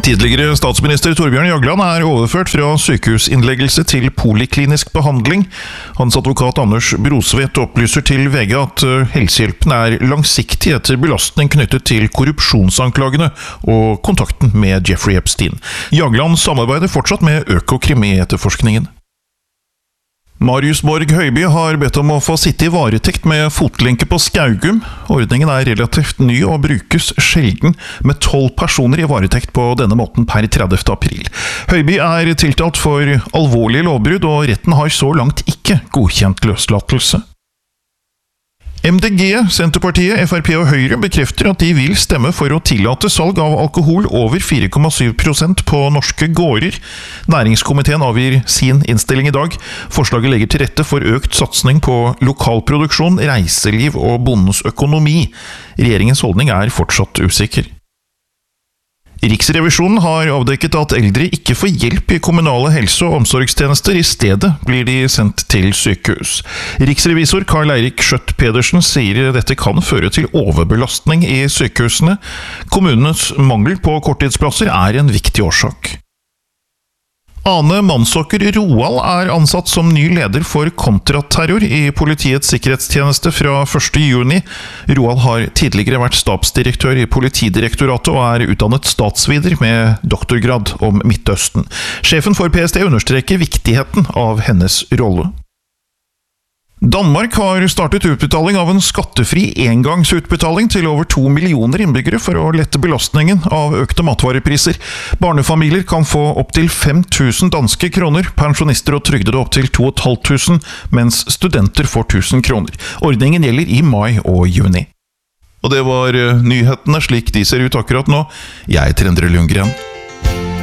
Tidligere statsminister Torbjørn Jagland overført fra sykehusinnleggelse til poliklinisk behandling. Hans advokat Anders Brosvedt opplyser til VG at helsehjelpen langsiktig etter belastning knyttet til korrupsjonsanklagene og kontakten med Jeffrey Epstein. Jagland samarbeider fortsatt med Økokrim i etterforskningen. Marius Borg Høiby har bedt om å få sitte i varetekt med fotlenke på Skaugum. Ordningen relativt ny og brukes sjelden, med 12 personer i varetekt på denne måten per 30. april. Høiby tiltalt for alvorlige lovbrudd, og retten har så langt ikke godkjent løslatelse. MDG, Senterpartiet, FrP og Høyre bekrefter at de vil stemme for å tillate salg av alkohol over 4,7% på norske gårder. Næringskomiteen avgir sin innstilling i dag. Forslaget legger til rette for økt satsning på lokalproduksjon, reiseliv og bondens økonomi. Regjeringens holdning fortsatt usikker. Riksrevisjonen har avdekket at eldre ikke får hjelp i kommunale helse- og omsorgstjenester. I stedet blir de sendt til sykehus. Riksrevisor Karl Eirik Skjøtt Pedersen sier dette kan føre til overbelastning i sykehusene. Kommunenes mangel på korttidsplasser en viktig årsak. Ane Mannsåker Roald ansatt som ny leder for kontraterror i Politiets sikkerhetstjeneste fra 1. juni. Roald har tidligere vært stabsdirektør i Politidirektoratet og utdannet statsvider med doktorgrad om Midtøsten. Sjefen for PST understreker viktigheten av hennes rolle. Danmark har startet utbetaling av en skattefri engangsutbetaling til over 2 millioner innbyggere for å lette belastningen av økte matvarepriser. Barnefamilier kan få opp til 5 000 danske kroner, pensjonister og trygdede opp til 2 500, mens studenter får 1000 kroner. Ordningen gjelder i mai og juni. Og det var nyhetene slik de ser ut akkurat nå. Jeg heter Endre Lundgren.